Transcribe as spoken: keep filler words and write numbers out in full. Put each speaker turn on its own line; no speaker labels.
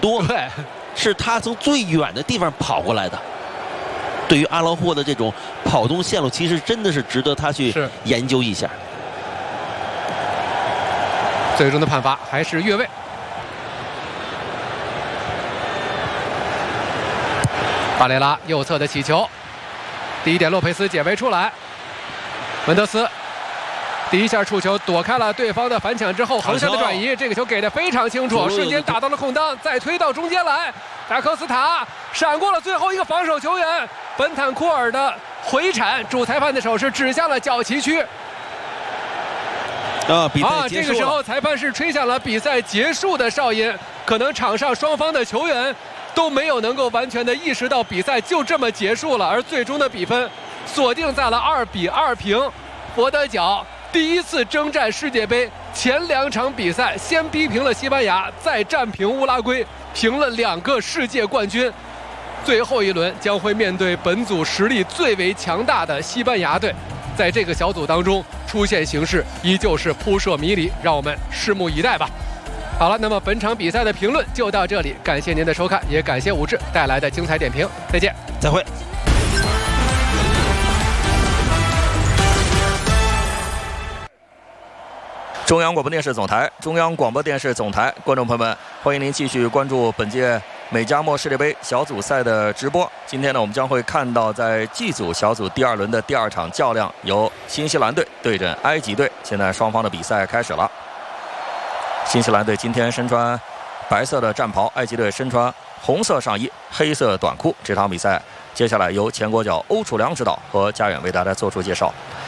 多，
对，
是他从最远的地方跑过来的。对于阿劳霍的这种跑动线路，其实真的是值得他去研究一下。
最终的判罚还是越位。巴雷拉右侧的起球，第一点洛佩斯解围出来，门德斯第一下触球躲开了对方的反抢之后，横向的转移，这个球给的非常清楚，瞬间打到了空当，再推到中间来，达科斯塔闪过了最后一个防守球员，本坦库尔的回铲，主裁判的手势指向了角旗区。
啊，比赛结束了。
啊，这个时候裁判是吹响了比赛结束的哨音，可能场上双方的球员都没有能够完全的意识到比赛就这么结束了，而最终的比分锁定在了二比二平。佛得角第一次征战世界杯，前两场比赛先逼平了西班牙，再战平乌拉圭，平了两个世界冠军。最后一轮将会面对本组实力最为强大的西班牙队，在这个小组当中出现形势依旧是扑朔迷离，让我们拭目以待吧。好了，那么本场比赛的评论就到这里，感谢您的收看，也感谢武志带来的精彩点评，再见，
再会。
中央广播电视总台，中央广播电视总台，观众朋友们，欢迎您继续关注本届美加墨世界杯小组赛的直播。今天呢，我们将会看到在 G 组小组第二轮的第二场较量，由新西兰队对阵埃及队。现在双方的比赛开始了。新西兰队今天身穿白色的战袍，埃及队身穿红色上衣、黑色短裤。这场比赛接下来由前国脚欧楚良指导和家远为大家做出介绍。